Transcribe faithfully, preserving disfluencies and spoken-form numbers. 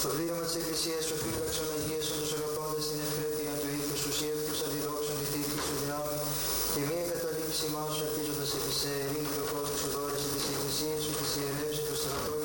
Το πλήρωμα της Εκκλησίας σου φύλαξον αγίασον τους αγαπώντας την ευπρέπεια του ήθους τους ήρθους αντιδόξων τη τύχη σου δυνάμει και μία καταλήψη μας σου ελπίζοντας επί σε ειρήνη προκόσμης σου δώρεση της Εκκλησίας σου της ιερεύσης του στρατών